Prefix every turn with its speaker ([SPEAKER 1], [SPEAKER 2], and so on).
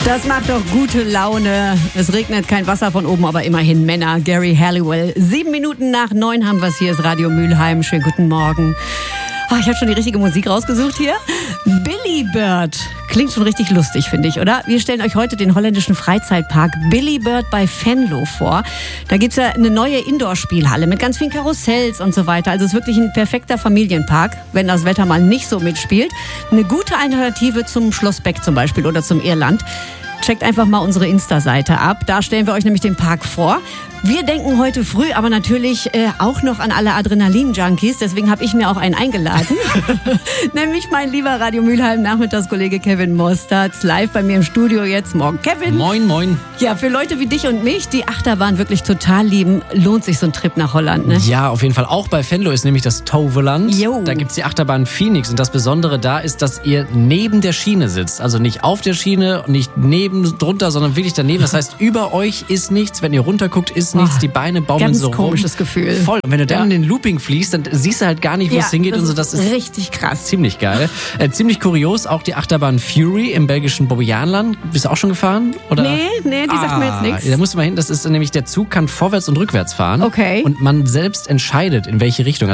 [SPEAKER 1] Das macht doch gute Laune. Es regnet kein Wasser von oben, aber immerhin Männer. Gary Halliwell. 7 Minuten nach 9 haben wir es. Hier ist Radio Mülheim. Schönen guten Morgen. Ich habe schon die richtige Musik rausgesucht hier. Billy Bird. Klingt schon richtig lustig, finde ich, oder? Wir stellen euch heute den holländischen Freizeitpark Billy Bird bei Venlo vor. Da gibt's ja eine neue Indoor-Spielhalle mit ganz vielen Karussells und so weiter. Also es ist wirklich ein perfekter Familienpark, wenn das Wetter mal nicht so mitspielt. Eine gute Alternative zum Schloss Beck zum Beispiel oder zum Irland. Checkt einfach mal unsere Insta-Seite ab. Da stellen wir euch nämlich den Park vor. Wir denken heute früh aber natürlich auch noch an alle Adrenalin-Junkies. Deswegen habe ich mir auch einen eingeladen. Nämlich mein lieber Radio Mülheim Nachmittagskollege Kevin Mosterz. Live bei mir im Studio jetzt. Morgen, Kevin.
[SPEAKER 2] Moin, moin.
[SPEAKER 1] Ja, für Leute wie dich und mich, die Achterbahn wirklich total lieben, lohnt sich so ein Trip nach Holland, ne?
[SPEAKER 2] Ja, auf jeden Fall. Auch bei Venlo ist nämlich das Toverland.
[SPEAKER 1] Jo.
[SPEAKER 2] Da gibt's die Achterbahn Phoenix. Und das Besondere da ist, dass ihr neben der Schiene sitzt. Also nicht auf der Schiene, nicht drunter, sondern wirklich daneben. Das heißt, über euch ist nichts. Wenn ihr runterguckt, ist nichts. Die Beine baumeln so rum.
[SPEAKER 1] Ganz komisches Gefühl.
[SPEAKER 2] Voll. Und wenn du dann in den Looping fliegst, dann siehst du halt gar nicht, wo es hingeht.
[SPEAKER 1] Das
[SPEAKER 2] und so. Das ist
[SPEAKER 1] richtig krass.
[SPEAKER 2] Ziemlich geil. Ziemlich kurios, auch die Achterbahn Fury im belgischen Bobbejaanland. Bist du auch schon gefahren? Oder?
[SPEAKER 1] Nee, die sagt mir jetzt nichts.
[SPEAKER 2] Da musst du mal hin. Das ist nämlich, der Zug kann vorwärts und rückwärts fahren.
[SPEAKER 1] Okay.
[SPEAKER 2] Und man selbst entscheidet, in welche Richtung.